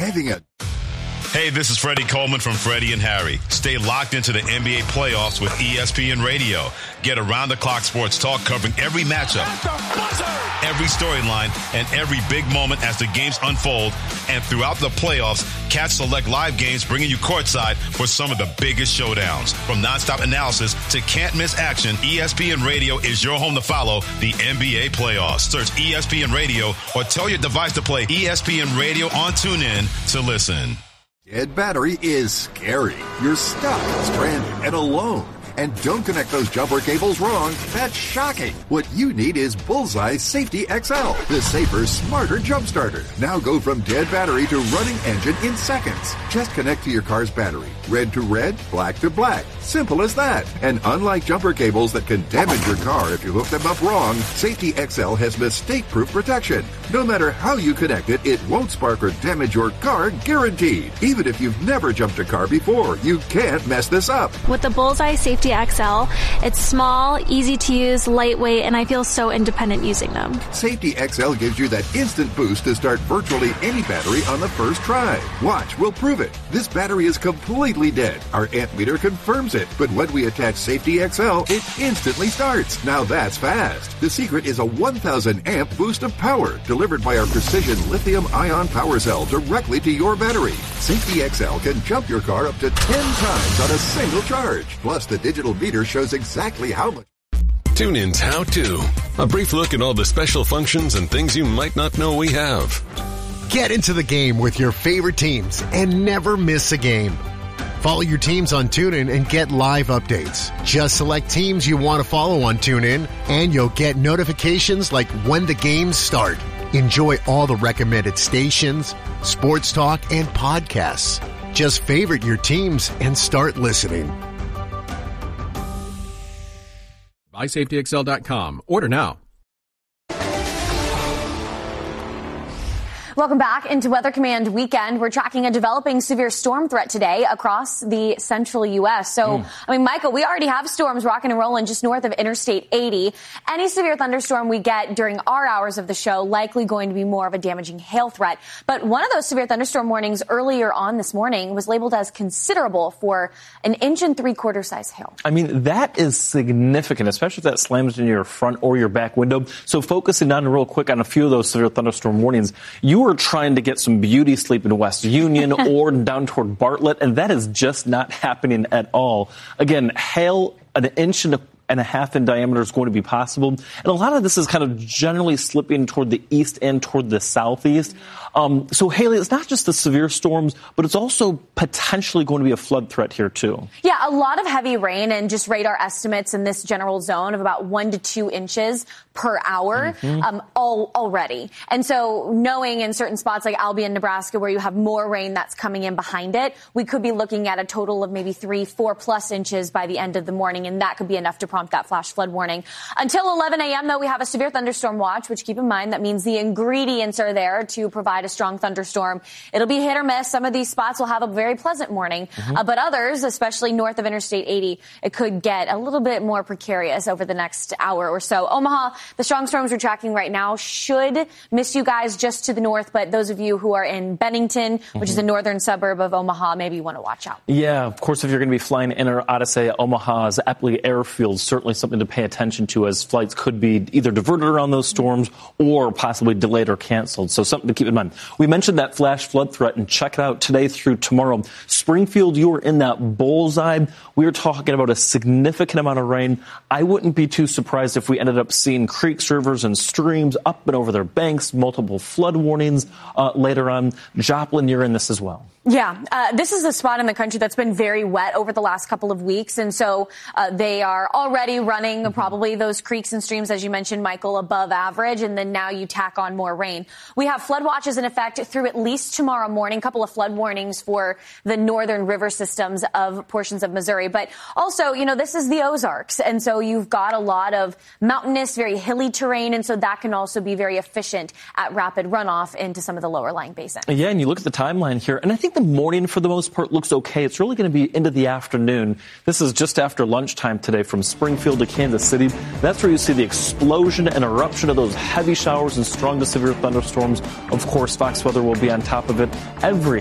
driving it. Hey, this is Freddie Coleman from Freddie and Harry. Stay locked into the NBA playoffs with ESPN Radio. Get around-the-clock sports talk covering every matchup, every storyline, and every big moment as the games unfold. And throughout the playoffs, catch select live games bringing you courtside for some of the biggest showdowns. From nonstop analysis to can't-miss action, ESPN Radio is your home to follow the NBA playoffs. Search ESPN Radio or tell your device to play ESPN Radio on TuneIn to listen. Dead battery is scary. You're stuck, stranded, and alone. And don't connect those jumper cables wrong. That's shocking. What you need is Bullseye Safety XL, the safer, smarter jump starter. Now go from dead battery to running engine in seconds. Just connect to your car's battery. Red to red, black to black. Simple as that. And unlike jumper cables that can damage your car if you hook them up wrong, Safety XL has mistake-proof protection. No matter how you connect it, it won't spark or damage your car, guaranteed. Even if you've never jumped a car before, you can't mess this up. With the Bullseye Safety XL, it's small, easy to use, lightweight, and I feel so independent using them. Safety XL gives you that instant boost to start virtually any battery on the first try. Watch, we'll prove it. This battery is completely dead. Our amp meter confirms it. But when we attach Safety XL, it instantly starts. Now that's fast. The secret is a 1,000 amp boost of power delivered by our precision lithium-ion power cell directly to your battery. Safety XL can jump your car up to 10 times on a single charge. Plus, the digital meter shows exactly how much. TuneIn's How To. A brief look at all the special functions and things you might not know we have. Get into the game with your favorite teams and never miss a game. Follow your teams on TuneIn and get live updates. Just select teams you want to follow on TuneIn, and you'll get notifications like when the games start. Enjoy all the recommended stations, sports talk, and podcasts. Just favorite your teams and start listening. BuySafetyXL.com. Order now. Welcome back into Weather Command Weekend. We're tracking a developing severe storm threat today across the central U.S. So, Michael, we already have storms rocking and rolling just north of Interstate 80. Any severe thunderstorm we get during our hours of the show likely going to be more of a damaging hail threat. But one of those severe thunderstorm warnings earlier on this morning was labeled as considerable for 1 3/4 inch size hail. I mean, that is significant, especially if that slams into your front or your back window. So focusing on real quick on a few of those severe thunderstorm warnings, you were trying to get some beauty sleep in West Union or down toward Bartlett, and that is just not happening at all. Again, hail 1.5 inches in diameter is going to be possible. And a lot of this is kind of generally slipping toward the east and toward the southeast. So, Haley, it's not just the severe storms, but it's also potentially going to be a flood threat here, too. Yeah, a lot of heavy rain and just radar estimates in this general zone of about 1 to 2 inches per hour already. And so knowing in certain spots like Albion, Nebraska, where you have more rain that's coming in behind it, we could be looking at a total of maybe 3-4+ inches by the end of the morning, and that could be enough to prompt that flash flood warning. Until 11 a.m., though, we have a severe thunderstorm watch, which keep in mind that means the ingredients are there to provide a strong thunderstorm. It'll be hit or miss. Some of these spots will have a very pleasant morning, but others, especially north of Interstate 80, it could get a little bit more precarious over the next hour or so. Omaha, the strong storms we're tracking right now should miss you guys just to the north, but those of you who are in Bennington, which is a northern suburb of Omaha, maybe you want to watch out. Yeah, of course, if you're going to be flying in or out of, say, Omaha's Epley Airfield, certainly something to pay attention to, as flights could be either diverted around those storms or possibly delayed or canceled. So something to keep in mind. We mentioned that flash flood threat, and check it out today through tomorrow. Springfield, you are in that bullseye. We are talking about a significant amount of rain. I wouldn't be too surprised if we ended up seeing creeks, rivers, and streams up and over their banks, multiple flood warnings later on. Joplin, you're in this as well. Yeah, this is a spot in the country that's been very wet over the last couple of weeks, and so they are already running probably those creeks and streams, as you mentioned, Michael, above average, and then now you tack on more rain. We have flood watches in effect through at least tomorrow morning, a couple of flood warnings for the northern river systems of portions of Missouri, but also, you know, this is the Ozarks, and so you've got a lot of mountainous, very hilly terrain, and so that can also be very efficient at rapid runoff into some of the lower lying basins. Yeah, and you look at the timeline here, and I think the morning for the most part looks okay. It's really going to be into the afternoon. This is just after lunchtime today from Springfield to Kansas City. That's where you see the explosion and eruption of those heavy showers and strong to severe thunderstorms. Of course, Fox Weather will be on top of it every